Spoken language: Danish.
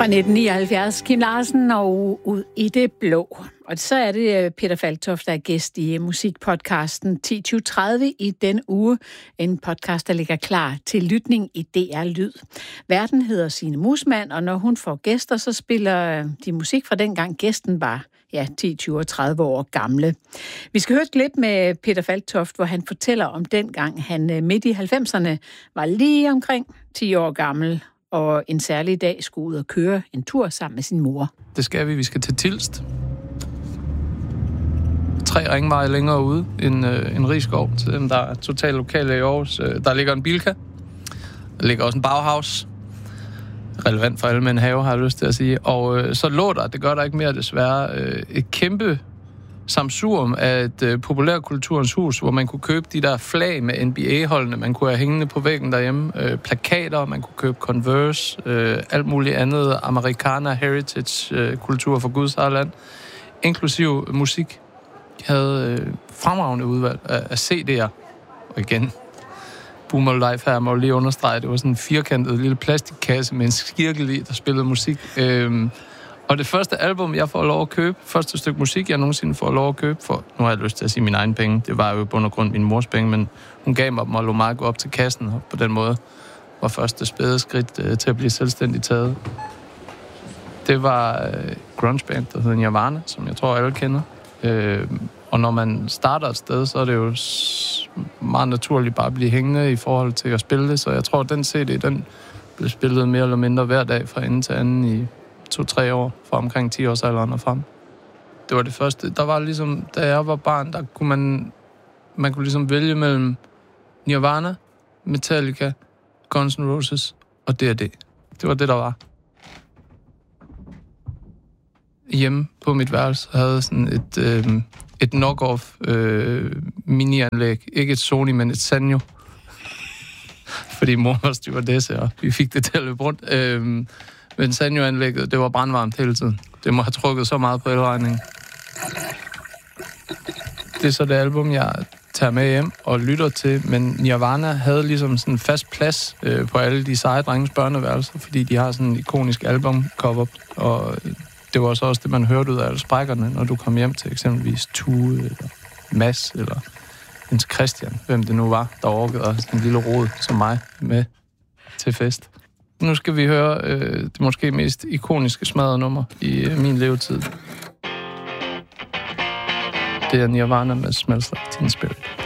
Fra 1979, Kim Larsen og Ud i det blå. Og så er det Peter Falktoft, der er gæst i musikpodcasten 10.20.30 i den uge. En podcast, der ligger klar til lytning i DR Lyd. Værten hedder Signe Musmann, og når hun får gæster, så spiller de musik fra dengang gæsten var 10, 20 og 30 år gamle. Vi skal høre et klip med Peter Falktoft, hvor han fortæller om dengang han midt i 90'erne var lige omkring 10 år gammel, og en særlig dag skulle ud og køre en tur sammen med sin mor. Det skal vi. Vi skal til Tilst. 3 ringveje længere ude. En Rigskov, til dem, der er totalt lokale i Aarhus. Der ligger en Bilka. Der ligger også en Bauhaus. Relevant for alle med en have, har jeg lyst til at sige. Og så lå der, det gør der ikke mere desværre, et kæmpe samsurium af et populærkulturens hus, hvor man kunne købe de der flag med NBA-holdene, man kunne have hængende på væggen derhjemme, plakater, man kunne købe Converse, alt muligt andet amerikaner, heritage, kultur for Guds eget land, inklusiv musik. De havde fremragende udvalg af CD'er, og igen, Boomer Life her må lige understrege, det var sådan en firkantet lille plastikkasse med en skirkel i, der spillede musik. Og det første album, jeg får lov at købe, første stykke musik, jeg nogensinde får lov at købe, for nu har jeg lyst til at sige mine egne penge, det var jo i bund og grund min mors penge, men hun gav mig dem og lå mig gå op til kassen, og på den måde var første spæde skridt til at blive selvstændigt taget. Det var grungeband, der hedder Nirvana, som jeg tror alle kender. Og når man starter et sted, så er det jo meget naturligt bare at blive hængende i forhold til at spille det, så jeg tror, at den CD, den blev spillet mere eller mindre hver dag fra ende til anden i 2-3 år, fra omkring 10 års alderen og frem. Det var det første. Der var ligesom, da jeg var barn, der kunne man kunne ligesom vælge mellem Nirvana, Metallica, Guns N' Roses og D&D. Det var det, der var. Hjemme på mit værelse havde sådan et knock-off mini-anlæg. Ikke et Sony, men et Sanyo. Fordi mor var stewardesse, og vi fik det til at løbe rundt. Men Sanyo-anlægget, det var brandvarmt hele tiden. Det må have trukket så meget på elregningen. Det er så det album, jeg tager med hjem og lytter til, men Nirvana havde ligesom sådan en fast plads på alle de seje drenges børneværelser, fordi de har sådan en ikonisk albumcover, og det var så også det, man hørte ud af alle sprækkerne, når du kom hjem til eksempelvis Tue, eller Mads, eller Jens Christian, hvem det nu var, der orkede også en lille rod som mig med til fest. Nu skal vi høre det måske mest ikoniske smadrenummer i min levetid. Det er Nirvana med Smells Like Teen Spirit.